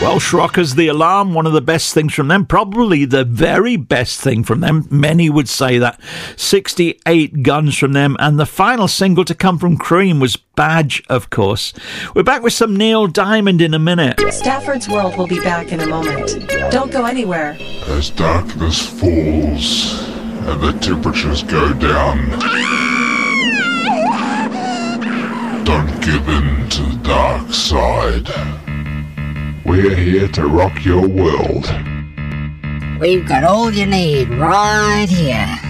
Welsh Rockers, The Alarm, one of the best things from them, probably the very best thing from them. Many would say that. 68 guns from them, and the final single to come from Cream was Badge, of course. We're back with some Neil Diamond in a minute. Stafford's World will be back in a moment. Don't go anywhere. As darkness falls and the temperatures go down, don't give in to the dark side. We're here to rock your world. We've got all you need right here.